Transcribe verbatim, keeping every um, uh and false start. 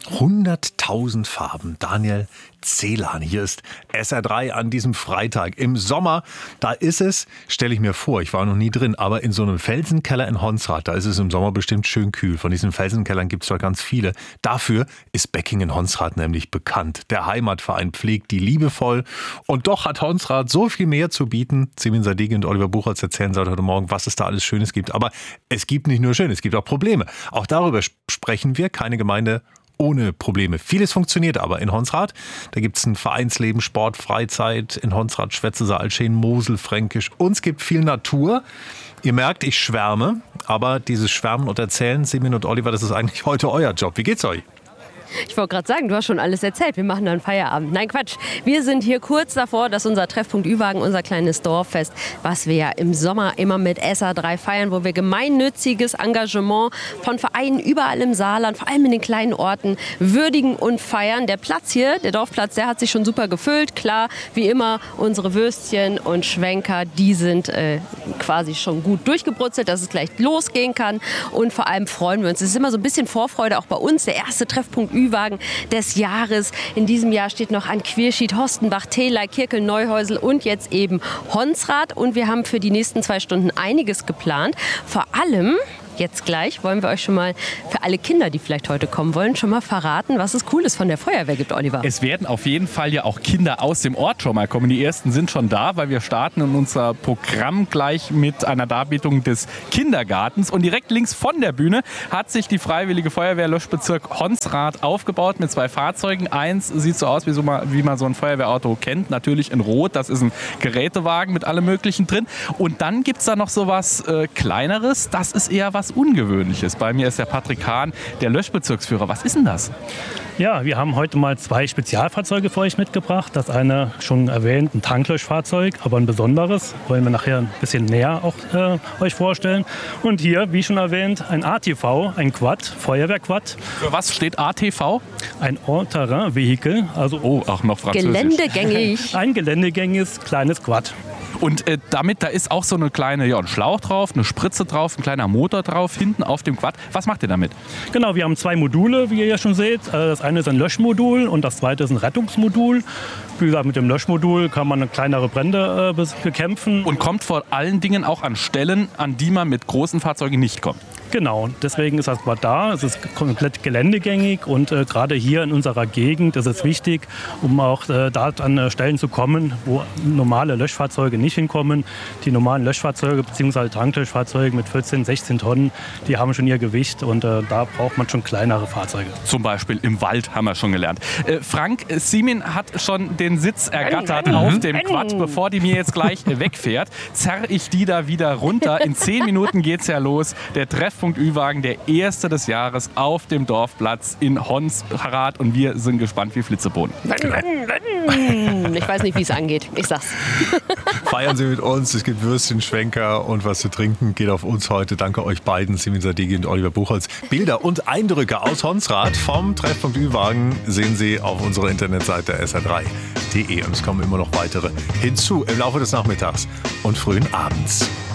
hunderttausend Farben. Daniel Zehlan. Hier ist S R drei an diesem Freitag. Im Sommer, da ist es, stelle ich mir vor, ich war noch nie drin, aber in so einem Felsenkeller in Honsrad, da ist es im Sommer bestimmt schön kühl. Von diesen Felsenkellern gibt es da ganz viele. Dafür ist Becking in Honsrad nämlich bekannt. Der Heimatverein pflegt die liebevoll. Und doch hat Honsrad so viel mehr zu bieten. Simin Sadeghi und Oliver Buchholz erzählen seit heute Morgen, was es da alles Schönes gibt. Aber es gibt nicht nur Schönes, es gibt auch Probleme. Auch darüber sprechen wir. Keine Gemeinde ohne Probleme. Vieles funktioniert aber in Honsrad. Da gibt es ein Vereinsleben, Sport, Freizeit. In Honsrad, Schwätze, Altscheen, Mosel, Fränkisch. Und es gibt viel Natur. Ihr merkt, ich schwärme. Aber dieses Schwärmen und Erzählen, Simin und Oliver, das ist eigentlich heute euer Job. Wie geht's euch? Ich wollte gerade sagen, du hast schon alles erzählt. Wir machen dann Feierabend. Nein, Quatsch. Wir sind hier kurz davor, dass unser Treffpunkt Ü-Wagen, unser kleines Dorffest, was wir ja im Sommer immer mit S R drei feiern, wo wir gemeinnütziges Engagement von Vereinen überall im Saarland, vor allem in den kleinen Orten, würdigen und feiern. Der Platz hier, der Dorfplatz, der hat sich schon super gefüllt. Klar, wie immer, unsere Würstchen und Schwenker, die sind äh, quasi schon gut durchgebrutzelt, dass es gleich losgehen kann. Und vor allem freuen wir uns. Es ist immer so ein bisschen Vorfreude, auch bei uns, der erste Treffpunkt Ü-Wagen des Jahres. In diesem Jahr steht noch an Quierschied, Hostenbach, Theley, Kirkel, Neuhäusel und jetzt eben Honsrad. Und wir haben für die nächsten zwei Stunden einiges geplant. Vor allem, jetzt gleich, wollen wir euch schon mal für alle Kinder, die vielleicht heute kommen wollen, schon mal verraten, was es Cooles von der Feuerwehr gibt, Oliver. Es werden auf jeden Fall ja auch Kinder aus dem Ort schon mal kommen. Die ersten sind schon da, weil wir starten in unser Programm gleich mit einer Darbietung des Kindergartens. Und direkt links von der Bühne hat sich die Freiwillige Feuerwehr Löschbezirk Honsrad aufgebaut mit zwei Fahrzeugen. Eins sieht so aus, wie, so mal, wie man so ein Feuerwehrauto kennt, natürlich in Rot. Das ist ein Gerätewagen mit allem Möglichen drin. Und dann gibt es da noch so was äh, Kleineres. Das ist eher was Ungewöhnliches. Bei mir ist der Patrick Hahn, der Löschbezirksführer. Was ist denn das? Ja, wir haben heute mal zwei Spezialfahrzeuge für euch mitgebracht. Das eine, schon erwähnt, ein Tanklöschfahrzeug, aber ein besonderes. Wollen wir nachher ein bisschen näher auch äh, euch vorstellen. Und hier, wie schon erwähnt, ein A T V, ein Quad, Feuerwehrquad. Für was steht A T V? Ein All-Terrain-Vehikel. Also oh, auch noch französisch. Geländegängig. Ein geländegängiges kleines Quad. Und äh, damit, da ist auch so eine kleine, ja, ein Schlauch drauf, eine Spritze drauf, ein kleiner Motor drauf, hinten auf dem Quad. Was macht ihr damit? Genau, wir haben zwei Module, wie ihr ja schon seht. Das eine ist ein Löschmodul und das zweite ist ein Rettungsmodul. Wie gesagt, mit dem Löschmodul kann man kleinere Brände äh, bekämpfen. Und kommt vor allen Dingen auch an Stellen, an die man mit großen Fahrzeugen nicht kommt. Genau, deswegen ist das Quad da. Es ist komplett geländegängig und äh, gerade hier in unserer Gegend ist es wichtig, um auch äh, da an äh, Stellen zu kommen, wo normale Löschfahrzeuge nicht hinkommen. Die normalen Löschfahrzeuge bzw. Tanklöschfahrzeuge mit vierzehn, sechzehn Tonnen, die haben schon ihr Gewicht und äh, da braucht man schon kleinere Fahrzeuge. Zum Beispiel im Wald haben wir schon gelernt. Äh, Frank, Simin hat schon den Sitz ergattert auf dem Quad. Bevor die mir jetzt gleich wegfährt, zerre ich die da wieder runter. In zehn Minuten geht's ja los. Der Treffpunkt Ü-Wagen, der erste des Jahres auf dem Dorfplatz in Honsrad. Und wir sind gespannt wie Flitzebohnen. Ich weiß nicht, wie es angeht. Ich sag's. Feiern Sie mit uns. Es gibt Würstchen, Schwenker und was zu trinken. Geht auf uns heute. Danke euch beiden, Simin Sadeghi und Oliver Buchholz. Bilder und Eindrücke aus Honsrad vom Treffpunkt Ü-Wagen sehen Sie auf unserer Internetseite S R drei punkt de. Und es kommen immer noch weitere hinzu im Laufe des Nachmittags und frühen Abends.